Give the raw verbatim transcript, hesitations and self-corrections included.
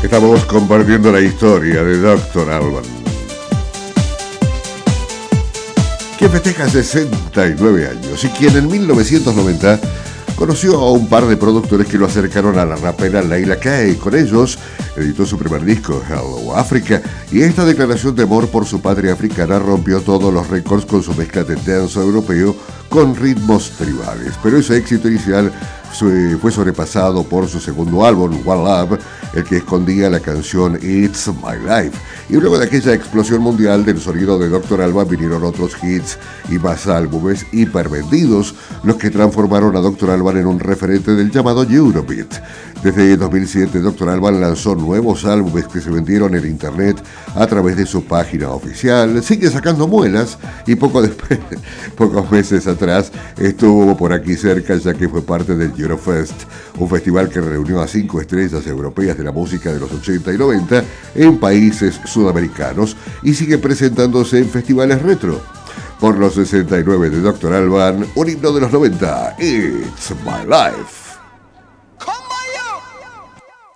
Estamos compartiendo la historia de doctor Alban, quien festeja sesenta y nueve años y quien en mil novecientos noventa conoció a un par de productores que lo acercaron a la rapera Leila Kay. Con ellos editó su primer disco, Hello Africa, y esta declaración de amor por su patria africana rompió todos los récords con su mezcla de dance europeo con ritmos tribales. Pero ese éxito inicial fue sobrepasado por su segundo álbum, One Love, el que escondía la canción It's My Life. Y luego de aquella explosión mundial del sonido de doctor Alban vinieron otros hits y más álbumes hipervendidos, los que transformaron a doctor Alban en un referente del llamado Eurobeat. Desde dos mil siete, doctor Alban lanzó nuevos álbumes que se vendieron en internet a través de su página oficial. Sigue sacando muelas y poco después, pocos meses atrás estuvo por aquí cerca, ya que fue parte del Eurofest, un festival que reunió a cinco estrellas europeas de la música de los ochenta y noventa en países sudamericanos y sigue presentándose en festivales retro. Por los sesenta y nueve de doctor Alban, un himno de los noventa, It's My Life.